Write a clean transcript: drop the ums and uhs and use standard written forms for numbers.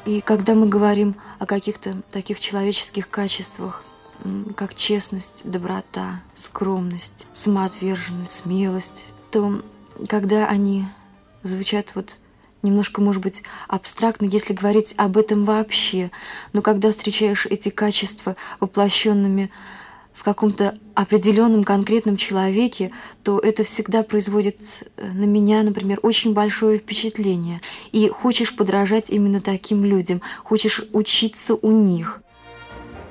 И когда мы говорим о каких-то таких человеческих качествах, как честность, доброта, скромность, самоотверженность, смелость, то когда они звучат вот немножко, может быть, абстрактно, если говорить об этом вообще, но когда встречаешь эти качества воплощенными в каком-то определенном конкретном человеке, то это всегда производит на меня, например, очень большое впечатление. И хочешь подражать именно таким людям, хочешь учиться у них.